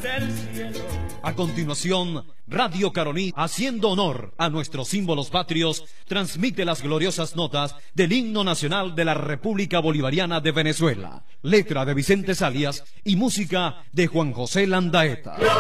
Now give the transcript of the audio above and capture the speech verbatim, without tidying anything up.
del cielo. A continuación, Radio Caroní, haciendo honor a nuestros símbolos patrios, transmite las gloriosas notas del himno nacional de la República Bolivariana de Venezuela. Letra de Vicente Salias y música de Juan José Landaeta.